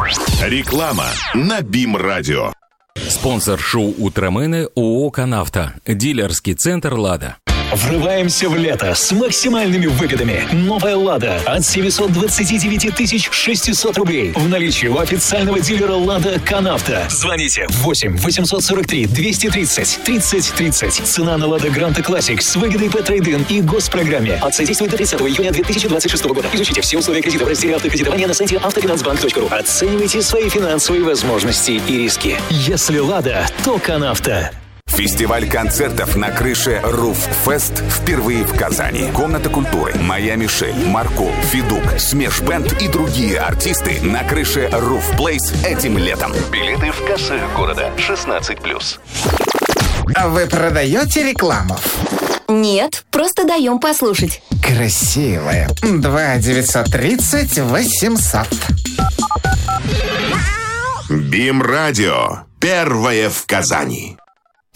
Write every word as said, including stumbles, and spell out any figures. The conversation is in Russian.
Реклама на БИМ-радио. Спонсор шоу «Утромены» ООО «Канавто». Дилерский центр «Лада». Врываемся в лето с максимальными выгодами. Новая «Лада» от семьсот двадцать девять тысяч шестьсот рублей. В наличии у официального дилера «Лада» «Канавто». Звоните восемь восемьсот сорок три двести тридцать тридцать тридцать. Цена на «Лада Гранта Классик» с выгодой по трейд-ин и госпрограмме. Акция действует до тридцатого июня две тысячи двадцать шестого года. Изучите все условия кредита в разделе автокредитования на сайте автофинансбанк точка ру. Оценивайте свои финансовые возможности и риски. Если «Лада», то «Канавто». Фестиваль концертов на крыше Roof Fest впервые в Казани. Комната культуры, Моя Мишель, Марко, Федук, Смеш Бенд и другие артисты на крыше Roof Place этим летом. Билеты в кассах города. шестнадцать плюс. А вы продаете рекламу? Нет, просто даем послушать. Красивая. два девятьсот тридцать восемьсот. БИМ-радио. Первое в Казани.